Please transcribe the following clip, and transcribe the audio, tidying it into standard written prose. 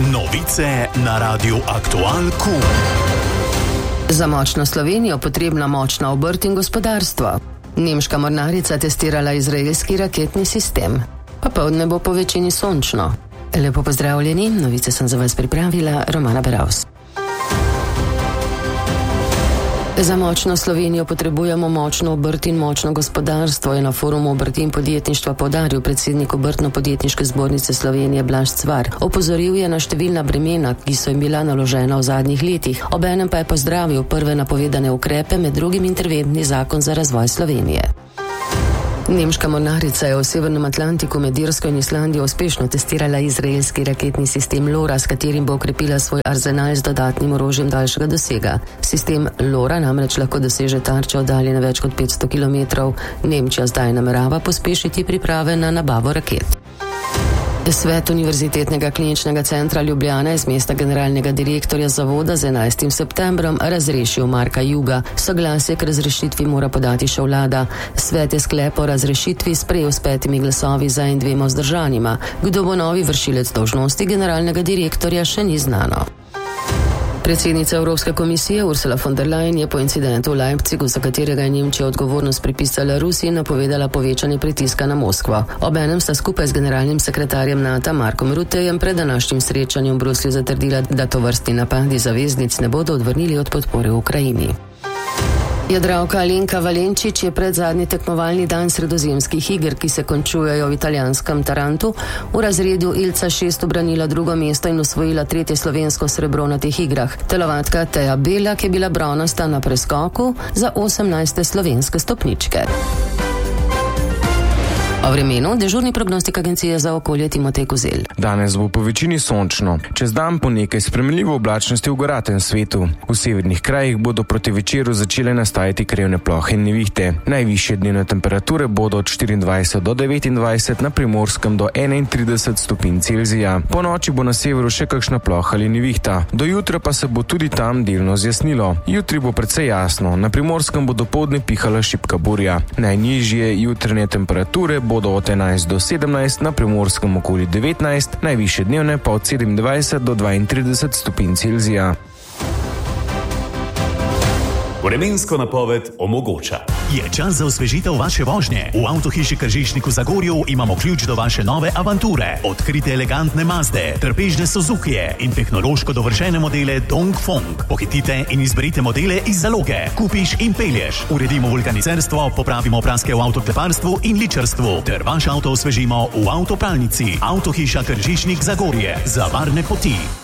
Novice na Radiu Aktualku. Za močno Slovenijo potrebna močna obrt in gospodarstvo. Nemška mornarica testirala izraelski raketni sistem. Popoldne bo po večini sončno. Lepo pozdravljeni, novice sem za vas pripravila, Romana Beravs. Za močno Slovenijo potrebujemo močno obrt in močno gospodarstvo, je na forumu obrti in podjetništva poudaril predsednik Obrtno-podjetniške zbornice Slovenije Blaž Cvar. Opozoril je na številna bremena, ki so jim bila naložena v zadnjih letih. Obenem pa je pozdravil prve napovedane ukrepe, med drugim interventni zakon za razvoj Slovenije. Nemška mornarica je v Severnem Atlantiku med Irsko in Islandijo uspešno testirala izraelski raketni sistem LORA, s katerim bo okrepila svoj arzenal z dodatnim orožjem daljšega dosega. Sistem LORA namreč lahko doseže tarče oddaljene več kot 500 km. Nemčija zdaj namerava pospešiti priprave na nabavo raket. Svet Univerzitetnega kliničnega centra Ljubljana je z mesta generalnega direktorja zavoda z 11. septembrom razrešil Marka Juga. Soglasje k razrešitvi mora podati še vlada. Svet je sklep o razrešitvi sprejel s 5 glasovi za in 2 vzdržanima. Kdo bo novi vršilec dolžnosti generalnega direktorja, še ni znano. Predsednica Evropske komisije Ursula von der Leyen je po incidentu v Leipzigu, za katerega je Nemčija odgovornost pripisala Rusiji, napovedala povečanje pritiska na Moskvo. Obenem sta skupaj z generalnim sekretarjem NATO Markom Ruttejem pred današnjim srečanjem v Bruslju zatrdila, da tovrstni napadi zaveznic ne bodo odvrnili od podpore v Ukrajini. Jadralka Alenka Valenčič je pred zadnji tekmovalni dan sredozemskih iger, ki se končujejo v italijanskem Tarantu, v razredu Ilca 6 obranila drugo mesto in osvojila 3. slovensko srebro na teh igrah. Telovadka Teja Belak je bila bronasta na preskoku za 18. slovenske stopničke. O vremenu dežurni prognostik agencije za okolje Timotej Kozelj. Danes bo po večini sončno. Čez dan po nekaj spremenljivo oblačnosti v goratem svetu. V severnih krajih bodo proti večeru začele nastajati krevne plohe in nevihte. Najvišje dnevne temperature bodo od 24 do 29, na Primorskem do 31 stopinj Celzija. Po noči bo na severu še kakšna ploha ali nevihta. Do jutra pa se bo tudi tam delno zjasnilo. Jutri bo precej jasno. Na Primorskem bo dopoldne pihala šibka burja. Najnižje jutranje temperature bodo od 11 do 17, na Primorskem okoli 19, najvišje dnevne pa od 27 do 32 stopinj Celzija. Vremensko napoved omogoča. Je čas za osvežitev vaše vožnje. V Avtohiši Kržišnik v Zagorju imamo ključ do vaše nove avanture. Odkrite elegantne Mazde, trpežne Suzukije in tehnološko dovršene modele Dongfeng. Pohitite in izberite modele iz zaloge. Kupiš in pelješ. Uredimo vulkanicerstvo, popravimo praske v avtokleparstvu in ličarstvu ter vaš avto osvežimo v avtopralnici. Avtohiša Kržišnik Zagorje. Za varne poti.